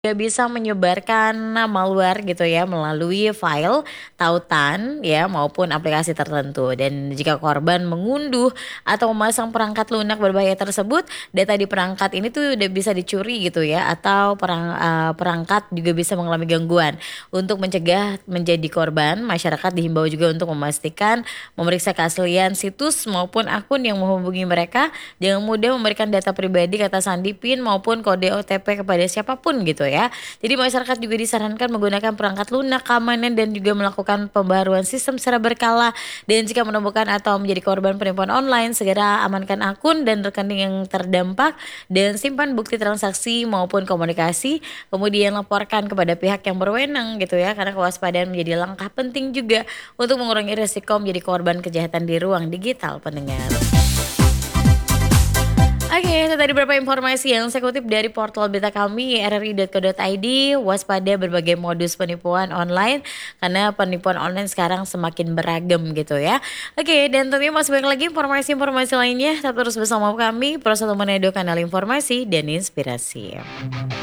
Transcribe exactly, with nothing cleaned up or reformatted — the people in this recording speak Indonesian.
Nggak bisa menyebarkan malware gitu ya melalui file, tautan ya maupun aplikasi tertentu dan jika korban mengunduh atau memasang perangkat lunak berbahaya tersebut, data di perangkat ini tuh udah bisa dicuri gitu ya atau perang eee, perangkat juga bisa mengalami gangguan. Untuk mencegah menjadi korban, masyarakat dihimbau juga untuk memastikan memeriksa keaslian situs maupun akun yang menghubungi mereka, jangan mudah memberikan data pribadi, kata sandi, PIN maupun kode O T P kepada siapapun gitu ya. Jadi masyarakat juga disarankan menggunakan perangkat lunak, keamanan dan juga melakukan pembaruan sistem secara berkala. Dan jika menemukan atau menjadi korban penipuan online, segera amankan akun dan rekening yang terdampak dan simpan bukti transaksi maupun komunikasi. Kemudian laporkan kepada pihak yang berwenang gitu ya, karena kewaspadaan menjadi langkah penting juga untuk mengurangi risiko menjadi korban kejahatan di ruang digital pendengar. Oke, itu tadi beberapa informasi yang saya kutip dari portal berita kami r r i titik co titik i d. Waspada berbagai modus penipuan online karena penipuan online sekarang semakin beragam gitu ya. Oke, dan tentunya masih banyak lagi informasi-informasi lainnya. Tetap terus bersama kami, Pro satu Manado, kanal informasi dan inspirasi.